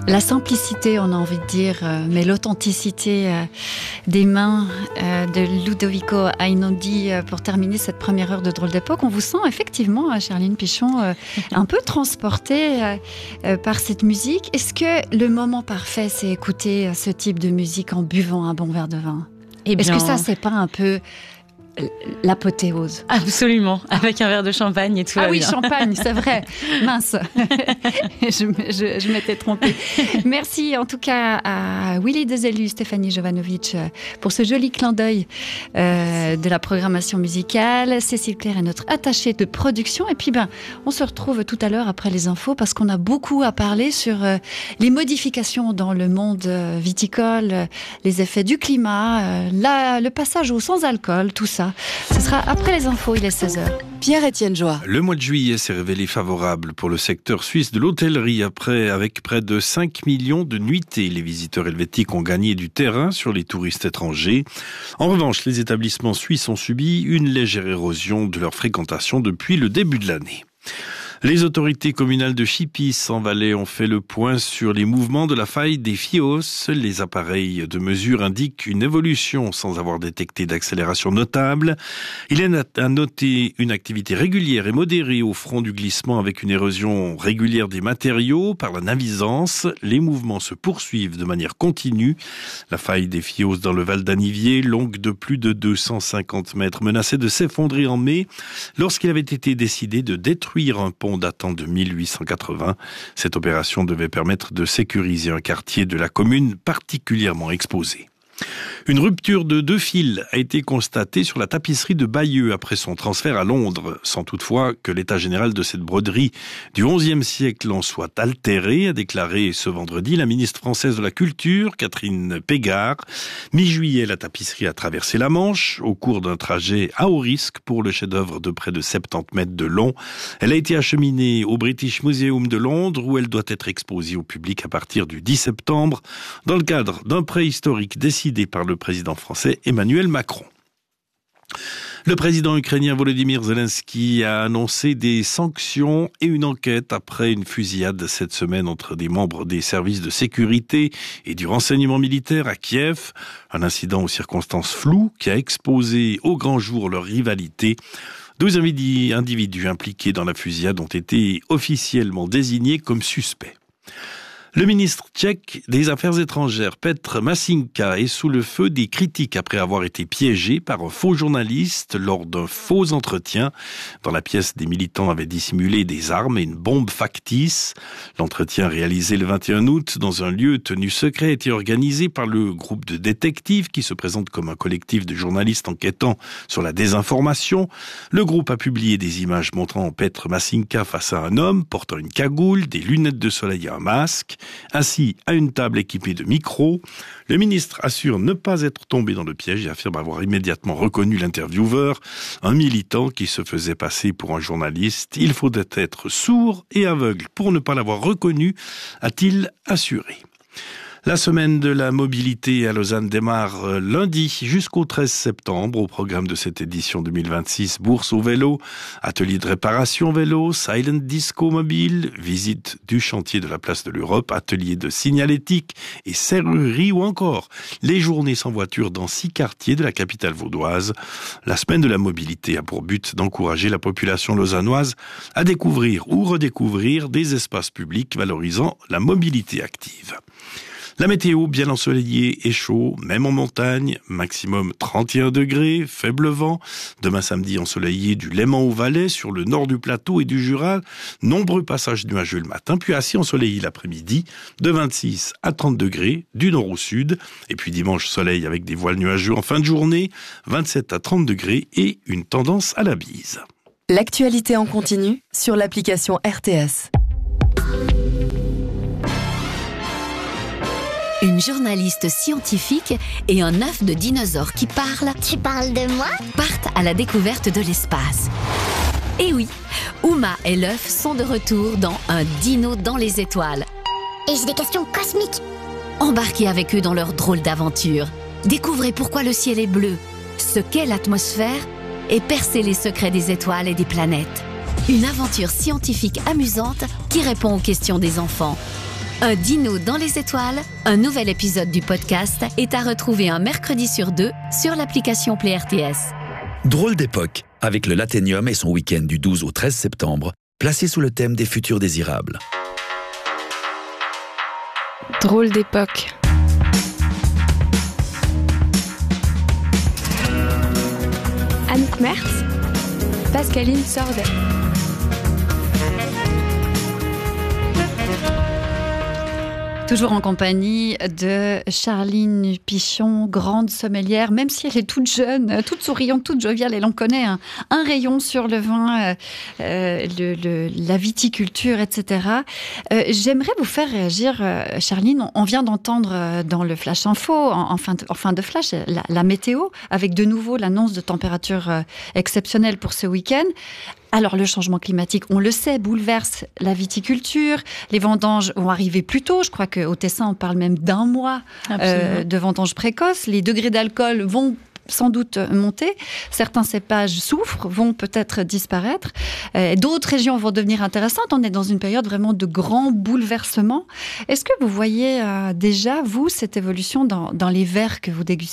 La simplicité, on a envie de dire, mais l'authenticité des mains de Ludovico Einaudi pour terminer cette première heure de Drôle d'époque. On vous sent effectivement, Charline Pichon, un peu transportée par cette musique. Est-ce que le moment parfait, c'est écouter ce type de musique en buvant un bon verre de vin ? Est-ce que ça, c'est pas un peu l'apothéose? Absolument, avec un verre de champagne et tout va bien. Ah oui, champagne, c'est vrai. Mince, je m'étais trompée. Merci en tout cas à Willy Dezelu, Stéphanie Jovanovic pour ce joli clin d'œil de la programmation musicale. Cécile Claire est notre attachée de production. Et puis on se retrouve tout à l'heure après les infos parce qu'on a beaucoup à parler sur les modifications dans le monde viticole, les effets du climat, le passage au sans-alcool, tout ça. Ce sera après les infos, il est 16h. Pierre-Étienne Joie. Le mois de juillet s'est révélé favorable pour le secteur suisse de l'hôtellerie avec près de 5 millions de nuitées. Les visiteurs helvétiques ont gagné du terrain sur les touristes étrangers. En revanche, les établissements suisses ont subi une légère érosion de leur fréquentation depuis le début de l'année. Les autorités communales de Chipis en Valais ont fait le point sur les mouvements de la faille des Fios. Les appareils de mesure indiquent une évolution sans avoir détecté d'accélération notable. Il est à noter une activité régulière et modérée au front du glissement avec une érosion régulière des matériaux par la navisance. Les mouvements se poursuivent de manière continue. La faille des Fios dans le Val d'Anivier, longue de plus de 250 mètres, menaçait de s'effondrer en mai lorsqu'il avait été décidé de détruire un pont datant de 1880. Cette opération devait permettre de sécuriser un quartier de la commune particulièrement exposé. Une rupture de 2 fils a été constatée sur la tapisserie de Bayeux après son transfert à Londres, sans toutefois que l'état général de cette broderie du XIe siècle en soit altéré, a déclaré ce vendredi la ministre française de la Culture, Catherine Pégard. Mi-juillet, la tapisserie a traversé la Manche au cours d'un trajet à haut risque pour le chef-d'œuvre de près de 70 mètres de long. Elle a été acheminée au British Museum de Londres où elle doit être exposée au public à partir du 10 septembre dans le cadre d'un prêt historique décidé par le président français Emmanuel Macron. Le président ukrainien Volodymyr Zelensky a annoncé des sanctions et une enquête après une fusillade cette semaine entre des membres des services de sécurité et du renseignement militaire à Kiev. Un incident aux circonstances floues qui a exposé au grand jour leur rivalité. 12 individus impliqués dans la fusillade ont été officiellement désignés comme suspects. Le ministre tchèque des Affaires étrangères, Petr Mašinka, est sous le feu des critiques après avoir été piégé par un faux journaliste lors d'un faux entretien. Dans la pièce, des militants avaient dissimulé des armes et une bombe factice. L'entretien réalisé le 21 août dans un lieu tenu secret a été organisé par le groupe de détectives qui se présente comme un collectif de journalistes enquêtant sur la désinformation. Le groupe a publié des images montrant Petr Mašinka face à un homme portant une cagoule, des lunettes de soleil et un masque. Assis à une table équipée de micros, le ministre assure ne pas être tombé dans le piège et affirme avoir immédiatement reconnu l'intervieweur, un militant qui se faisait passer pour un journaliste. Il faudrait être sourd et aveugle pour ne pas l'avoir reconnu, a-t-il assuré. La semaine de la mobilité à Lausanne démarre lundi jusqu'au 13 septembre. Au programme de cette édition 2026, bourse au vélo, atelier de réparation vélo, silent disco mobile, visite du chantier de la place de l'Europe, atelier de signalétique et serrurerie ou encore les journées sans voiture dans 6 quartiers de la capitale vaudoise. La semaine de la mobilité a pour but d'encourager la population lausannoise à découvrir ou redécouvrir des espaces publics valorisant la mobilité active. La météo bien ensoleillée et chaud, même en montagne, maximum 31 degrés, faible vent. Demain samedi ensoleillé du Léman au Valais, sur le nord du plateau et du Jura. Nombreux passages nuageux le matin, puis assez ensoleillé l'après-midi, de 26 à 30 degrés, du nord au sud. Et puis dimanche, soleil avec des voiles nuageux en fin de journée, 27 à 30 degrés et une tendance à la bise. L'actualité en continu sur l'application RTS. Une journaliste scientifique et un œuf de dinosaure qui parle. Tu parles de moi ? Partent à la découverte de l'espace. Et oui, Uma et l'œuf sont de retour dans Un dino dans les étoiles. Et j'ai des questions cosmiques. Embarquez avec eux dans leur drôle d'aventure. Découvrez pourquoi le ciel est bleu, ce qu'est l'atmosphère et percez les secrets des étoiles et des planètes. Une aventure scientifique amusante qui répond aux questions des enfants. Un dino dans les étoiles, un nouvel épisode du podcast est à retrouver un mercredi sur 2 sur l'application Play RTS. Drôle d'époque, avec le Laténium et son week-end du 12 au 13 septembre, placé sous le thème des futurs désirables. Drôle d'époque. Anouk Mertz, Pascaline Sordet. Toujours en compagnie de Charline Pichon, grande sommelière, même si elle est toute jeune, toute souriante, toute joviale, elle en connaît un rayon sur le vin, la viticulture, etc. J'aimerais vous faire réagir, Charline. On vient d'entendre dans le Flash Info, en fin de flash, la météo, avec de nouveau l'annonce de températures exceptionnelles pour ce week-end. Alors, le changement climatique, on le sait, bouleverse la viticulture. Les vendanges vont arriver plus tôt. Je crois qu'au Tessin, on parle même d'1 mois de vendanges précoces. Les degrés d'alcool vont sans doute monter. Certains cépages souffrent, vont peut-être disparaître. D'autres régions vont devenir intéressantes. On est dans une période vraiment de grands bouleversements. Est-ce que vous voyez déjà, vous, cette évolution dans les verres que vous dégustez ?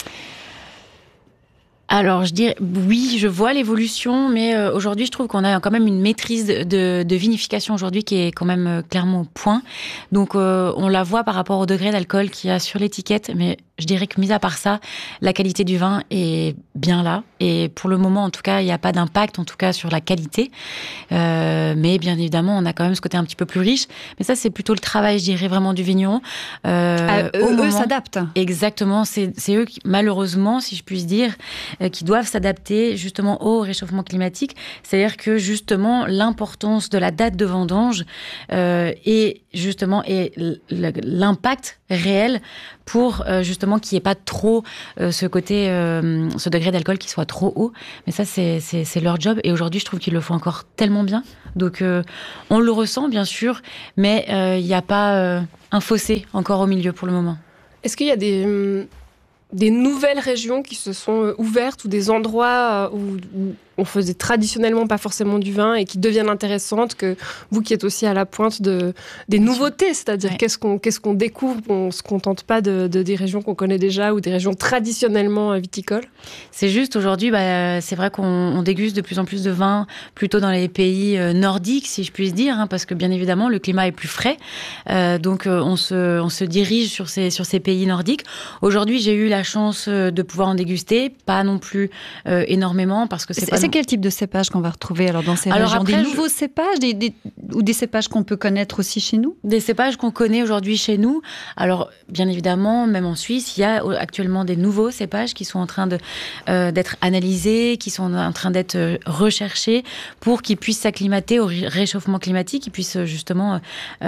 Alors, je dirais, oui, je vois l'évolution, mais aujourd'hui, je trouve qu'on a quand même une maîtrise de vinification aujourd'hui qui est quand même clairement au point. Donc, on la voit par rapport au degré d'alcool qu'il y a sur l'étiquette, mais je dirais que mis à part ça, la qualité du vin est bien là. Et pour le moment, en tout cas, il n'y a pas d'impact, en tout cas, sur la qualité. Mais bien évidemment, on a quand même ce côté un petit peu plus riche. Mais ça, c'est plutôt le travail, je dirais, vraiment du vigneron. Eux s'adaptent. Exactement. C'est eux qui, malheureusement, si je puis dire, qui doivent s'adapter justement au réchauffement climatique. C'est-à-dire que justement, l'importance de la date de vendange et l'impact réel pour justement qu'il n'y ait pas trop ce degré d'alcool qui soit trop haut. Mais ça, c'est leur job. Et aujourd'hui, je trouve qu'ils le font encore tellement bien. Donc, on le ressent, bien sûr, mais il n'y a pas un fossé encore au milieu pour le moment. Est-ce qu'il y a des nouvelles régions qui se sont ouvertes ou des endroits où on faisait traditionnellement pas forcément du vin et qui deviennent intéressantes, que vous qui êtes aussi à la pointe des nouveautés, c'est-à-dire qu'est-ce qu'on découvre, on se contente pas des régions qu'on connaît déjà ou des régions traditionnellement viticoles. C'est juste aujourd'hui, c'est vrai qu'on déguste de plus en plus de vins plutôt dans les pays nordiques, si je puis dire, parce que bien évidemment le climat est plus frais, donc on se dirige sur ces pays nordiques. Aujourd'hui, j'ai eu la chance de pouvoir en déguster, pas non plus énormément parce que c'est quel type de cépage qu'on va retrouver alors dans ces régions? Après, des nouveaux cépages ou des cépages qu'on peut connaître aussi chez nous? Des cépages qu'on connaît aujourd'hui chez nous. Alors, bien évidemment, même en Suisse, il y a actuellement des nouveaux cépages qui sont en train d'être analysés, qui sont en train d'être recherchés pour qu'ils puissent s'acclimater au réchauffement climatique, qu'ils puissent justement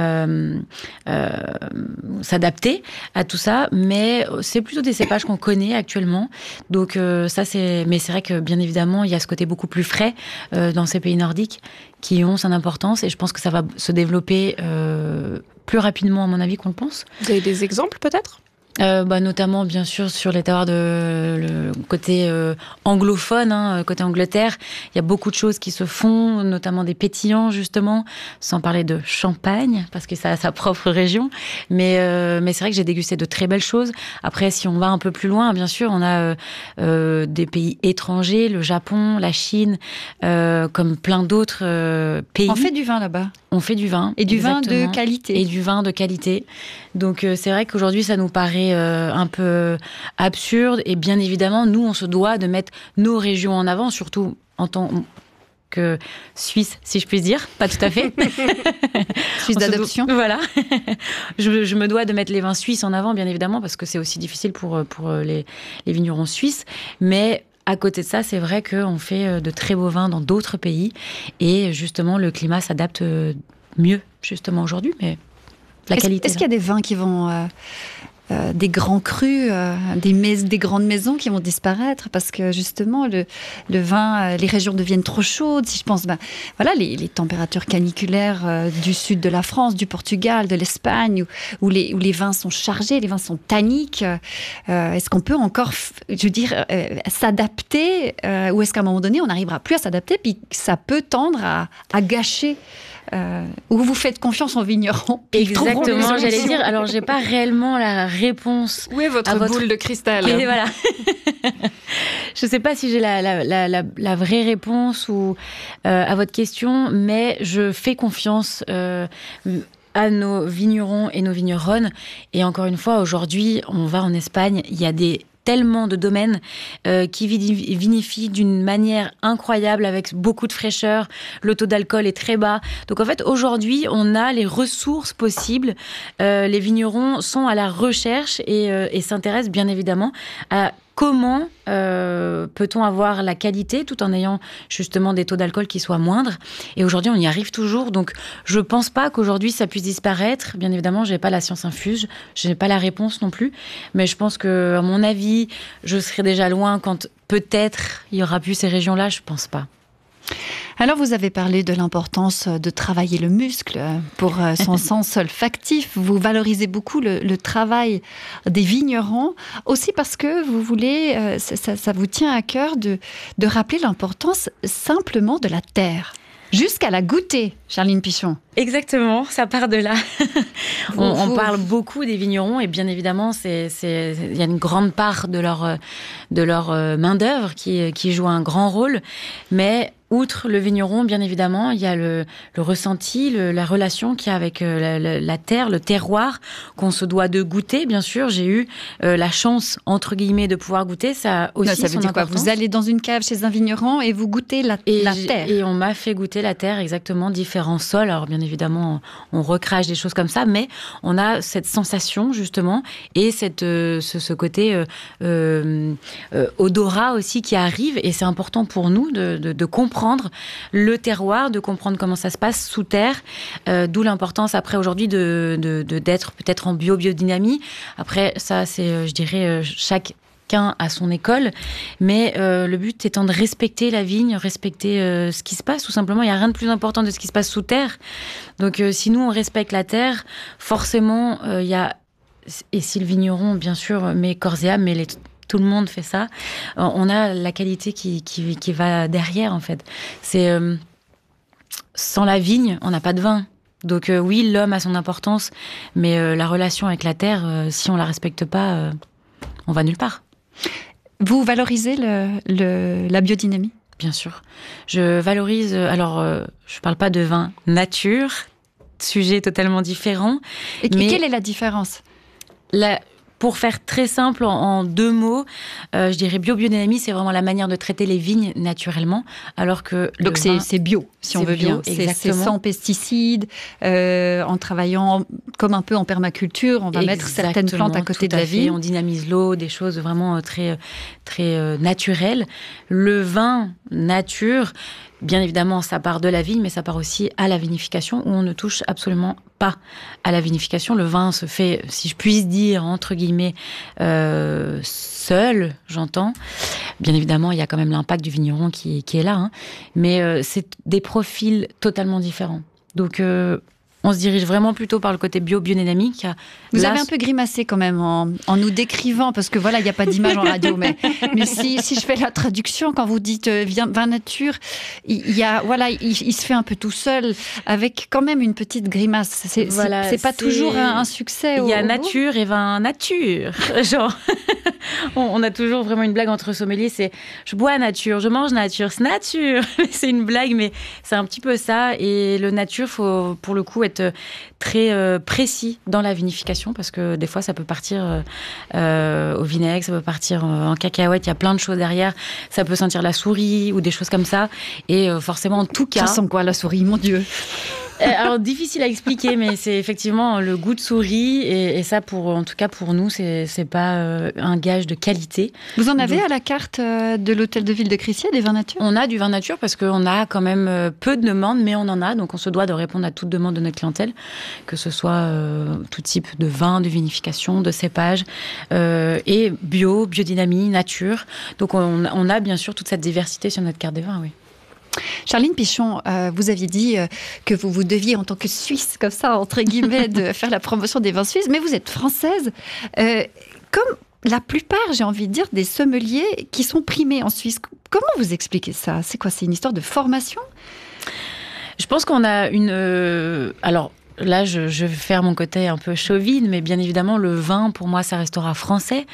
s'adapter à tout ça. Mais c'est plutôt des cépages qu'on connaît actuellement. Donc, ça, mais c'est vrai que, bien évidemment, il y a ce côté beaucoup plus frais dans ces pays nordiques qui ont son importance et je pense que ça va se développer plus rapidement à mon avis qu'on le pense. Vous avez des exemples peut-être ? Notamment bien sûr sur les terroirs le côté anglophone, côté Angleterre, il y a beaucoup de choses qui se font, notamment des pétillants justement, sans parler de champagne parce que ça a sa propre région, mais c'est vrai que j'ai dégusté de très belles choses. Après, si on va un peu plus loin, bien sûr, on a des pays étrangers, le Japon, la Chine, comme plein d'autres pays. On fait du vin là-bas. On fait du vin. Et du vin de qualité. Et du vin de qualité. Donc c'est vrai qu'aujourd'hui, ça nous paraît un peu absurde. Et bien évidemment, nous, on se doit de mettre nos régions en avant, surtout en tant que Suisse, si je puis dire. Pas tout à fait. Suisse d'adoption. Voilà. Je me dois de mettre les vins suisses en avant, bien évidemment, parce que c'est aussi difficile pour les vignerons suisses. Mais à côté de ça, c'est vrai qu'on fait de très beaux vins dans d'autres pays. Et justement, le climat s'adapte mieux, justement, aujourd'hui. Mais la qualité. Est-ce qu'il y a des vins qui vont... des grands crus, des grandes maisons qui vont disparaître parce que justement le vin, les régions deviennent trop chaudes. Si je pense, les températures caniculaires du sud de la France, du Portugal, de l'Espagne, où les vins sont chargés, les vins sont tanniques. Est-ce qu'on peut encore, s'adapter ou est-ce qu'à un moment donné on n'arrivera plus à s'adapter puis ça peut tendre à gâcher Ou vous faites confiance aux vignerons? Exactement, j'allais dire. Alors, j'ai pas réellement la réponse. Où est votre boule de cristal? Et voilà. Je sais pas si j'ai la vraie réponse ou à votre question, mais je fais confiance à nos vignerons et nos vigneronnes. Et encore une fois, aujourd'hui, on va en Espagne, il y a tellement de domaines qui vinifient d'une manière incroyable avec beaucoup de fraîcheur. Le taux d'alcool est très bas. Donc en fait, aujourd'hui, on a les ressources possibles. Les vignerons sont à la recherche et s'intéressent bien évidemment à comment peut-on avoir la qualité tout en ayant justement des taux d'alcool qui soient moindres. Et aujourd'hui, on y arrive toujours. Donc, je ne pense pas qu'aujourd'hui, ça puisse disparaître. Bien évidemment, je n'ai pas la science infuse. Je n'ai pas la réponse non plus. Mais je pense qu'à mon avis, je serai déjà loin quand peut-être il y aura plus ces régions-là. Je ne pense pas. Alors, vous avez parlé de l'importance de travailler le muscle pour son sens olfactif. Vous valorisez beaucoup le travail des vignerons, aussi parce que vous voulez, ça vous tient à cœur de rappeler l'importance simplement de la terre. Jusqu'à la goûter, Charline Pichon. Exactement, ça part de là. On parle beaucoup des vignerons et bien évidemment, il y a une grande part de leur main-d'œuvre qui joue un grand rôle. Mais outre le vigneron, bien évidemment, il y a le ressenti, la relation qu'il y a avec la terre, le terroir, qu'on se doit de goûter. Bien sûr, j'ai eu la chance, entre guillemets, de pouvoir goûter. Ça aussi, ça veut dire quoi? Vous allez dans une cave chez un vigneron et vous goûtez la terre. Et on m'a fait goûter la terre, exactement, différents sols. Alors, bien évidemment, on recrache des choses comme ça, mais on a cette sensation, justement, et ce côté odorat aussi qui arrive. Et c'est important pour nous de comprendre le terroir, de comprendre comment ça se passe sous terre, d'où l'importance après aujourd'hui d'être peut-être en biodynamie. Après, ça, c'est, je dirais, chacun à son école, mais le but étant de respecter la vigne, respecter ce qui se passe, tout simplement. Il n'y a rien de plus important de ce qui se passe sous terre. Donc, si nous, on respecte la terre, forcément, il y a... Et si le vigneron, bien sûr, met corps et âme, mais tout le monde fait ça. On a la qualité qui va derrière, en fait. C'est sans la vigne, on n'a pas de vin. Donc oui, l'homme a son importance, mais la relation avec la terre, si on la respecte pas, on va nulle part. Vous valorisez la biodynamie? Bien sûr. Je valorise. Alors, je parle pas de vin nature, sujet totalement différent. Et quelle est la différence? Pour faire très simple, en 2 mots, je dirais biodynamie, c'est vraiment la manière de traiter les vignes naturellement, alors que donc c'est bio, si on veut bien. C'est sans pesticides, en travaillant comme un peu en permaculture, on va mettre certaines plantes à côté de la vigne. On dynamise l'eau, des choses vraiment très très naturelles. Le vin nature, bien évidemment, ça part de la vigne, mais ça part aussi à la vinification, où on ne touche absolument pas à la vinification. Le vin se fait, si je puis dire, entre guillemets, seul, j'entends. Bien évidemment, il y a quand même l'impact du vigneron qui est là, hein. Mais c'est des profils totalement différents. Donc, on se dirige vraiment plutôt par le côté biodynamique. Vous avez un peu grimacé quand même en nous décrivant, parce que voilà, il n'y a pas d'image en radio, mais si je fais la traduction, quand vous dites vin nature, il se fait un peu tout seul, avec quand même une petite grimace. C'est pas toujours un succès. Il y a nature et vin nature. Genre, on a toujours vraiment une blague entre sommeliers, c'est je bois nature, je mange nature, c'est nature. C'est une blague, mais c'est un petit peu ça. Et le nature, faut pour le coup être très précis dans la vinification, parce que des fois ça peut partir au vinaigre, ça peut partir en cacahuète, il y a plein de choses derrière, ça peut sentir la souris ou des choses comme ça, et forcément en tout cas... Ça sent quoi la souris, mon Dieu? Alors, difficile à expliquer, mais c'est effectivement le goût de souris, et ça, en tout cas pour nous, c'est pas un gage de qualité. Vous en avez à la carte de l'hôtel de ville de Crissier, des vins nature? On a du vin nature parce qu'on a quand même peu de demandes, mais on en a, donc on se doit de répondre à toute demande de notre clientèle, que ce soit tout type de vin, de vinification, de cépage, et biodynamie, nature. Donc on a bien sûr toute cette diversité sur notre carte des vins, oui. Charline Pichon, vous aviez dit que vous deviez, en tant que Suisse, comme ça, entre guillemets, de faire la promotion des vins suisses, mais vous êtes française. Comme la plupart, j'ai envie de dire, des sommeliers qui sont primés en Suisse. Comment vous expliquez ça? C'est quoi? C'est une histoire de formation? Je Je pense qu'on a une... alors, là, je vais faire mon côté un peu chauvine, mais bien évidemment, le vin, pour moi, ça restera français.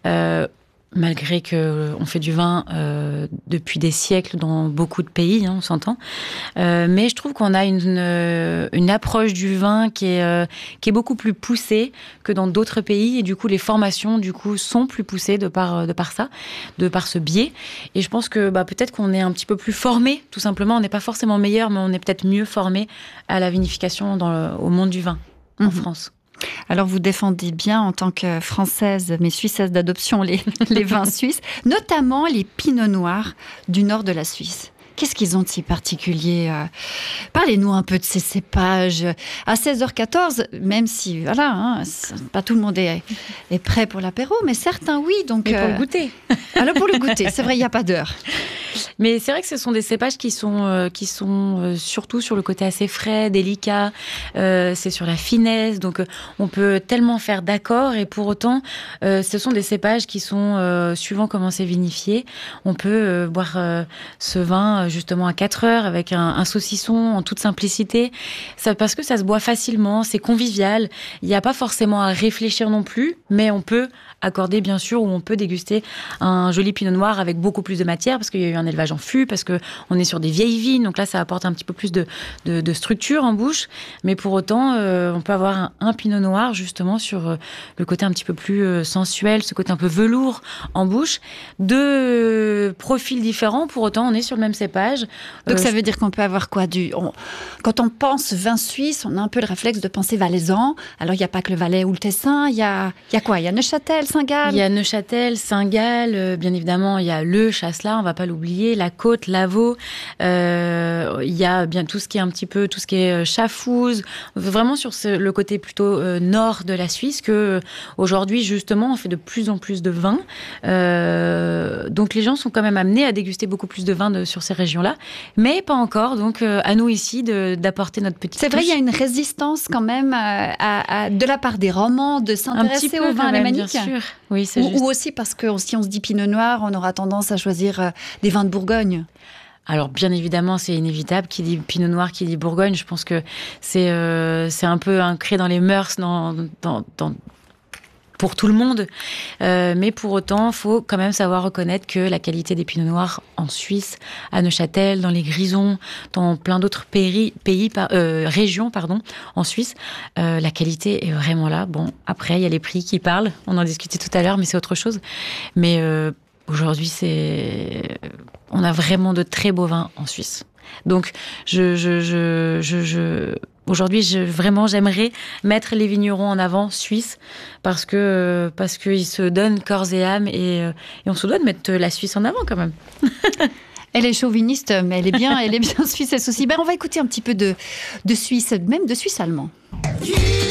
Malgré qu'on fait du vin depuis des siècles dans beaucoup de pays, on s'entend. Mais je trouve qu'on a une approche du vin qui est beaucoup plus poussée que dans d'autres pays. Et du coup, les formations sont plus poussées de par ça, de par ce biais. Et je pense que peut-être qu'on est un petit peu plus formé, tout simplement. On n'est pas forcément meilleur, mais on est peut-être mieux formé à la vinification au monde du vin en France. Alors, vous défendez bien, en tant que Française, mais Suissesse d'adoption, les vins suisses, notamment les pinots noirs du nord de la Suisse. Qu'est-ce qu'ils ont de si particulier? Parlez-nous un peu de ces cépages. À 16h14, même si, pas tout le monde est prêt pour l'apéro, mais certains, oui. Donc, mais pour le goûter. Alors, pour le goûter, c'est vrai, il n'y a pas d'heure. Mais c'est vrai que ce sont des cépages qui sont surtout sur le côté assez frais, délicat. C'est sur la finesse, donc on peut tellement faire d'accords, et pour autant, ce sont des cépages qui sont suivant comment c'est vinifié. On peut boire ce vin justement à 4 heures avec un saucisson en toute simplicité, parce que ça se boit facilement, c'est convivial. Il n'y a pas forcément à réfléchir non plus, mais on peut accorder bien sûr, ou on peut déguster un joli pinot noir avec beaucoup plus de matière, parce qu'il y a eu un élevage en fût, parce qu'on est sur des vieilles vignes, donc là ça apporte un petit peu plus de structure en bouche, mais pour autant on peut avoir un pinot noir justement sur le côté un petit peu plus sensuel, ce côté un peu velours en bouche, deux profils différents, pour autant on est sur le même cépage. Donc ça veut dire qu'on peut avoir quoi quand on pense vin suisse, on a un peu le réflexe de penser valaisan. Alors il n'y a pas que le Valais ou le Tessin, il y a quoi? Il y a Neuchâtel, Saint-Gall. Il y a Neuchâtel, Saint-Gall, bien évidemment, il y a le Chasselas, on va pas l'oublier, la Côte, l'Avaux, il y a bien tout ce qui est un petit peu, tout ce qui est Chafouz, vraiment sur le côté plutôt nord de la Suisse, que aujourd'hui, justement, on fait de plus en plus de vin. Donc les gens sont quand même amenés à déguster beaucoup plus de vin sur ces régions-là, mais pas encore, donc à nous ici d'apporter notre petite touche. C'est vrai, il y a une résistance quand même de la part des Romans de s'intéresser au vin alémanique. Bien sûr. Oui, ou aussi parce que si on se dit Pinot Noir, on aura tendance à choisir des vins de Bourgogne. Alors, bien évidemment, c'est inévitable. Qui dit Pinot Noir, qui dit Bourgogne, je pense que c'est un peu ancré dans les mœurs, pour tout le monde. Mais pour autant, il faut quand même savoir reconnaître que la qualité des Pinots Noirs en Suisse, à Neuchâtel, dans les Grisons, dans plein d'autres régions en Suisse, la qualité est vraiment là. Bon, après, il y a les prix qui parlent. On en discutait tout à l'heure, mais c'est autre chose. Mais aujourd'hui, on a vraiment de très beaux vins en Suisse. Donc, aujourd'hui, j'aimerais mettre les vignerons en avant suisses parce qu'ils se donnent corps et âme et on se doit de mettre la Suisse en avant quand même. Elle est chauviniste, mais elle est bien suissesse aussi. On va écouter un petit peu de Suisse, même de Suisse allemand.